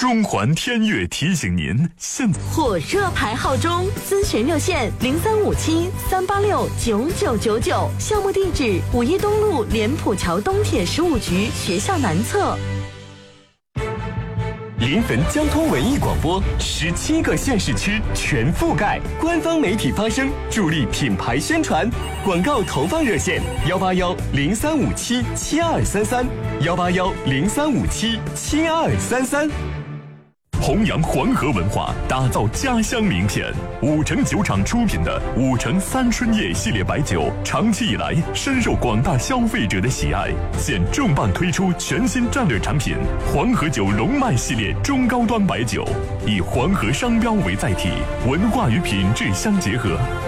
中环天悦提醒您，现火热排号中，咨询热线0357-386-9999，项目地址5一东路莲浦桥东铁15局学校南侧。 临汾交通文艺广播，17个县市区全覆盖，官方媒体发声，助力品牌宣传。广告投放热线：181-0357-7233，181-0357-7233。 弘扬黄河文化，打造家乡名片。5城酒厂出品的5城三春叶系列白酒，长期以来深受广大消费者的喜爱。现重磅推出全新战略产品黄河酒龙脉系列中高端白酒，以黄河商标为载体，文化与品质相结合。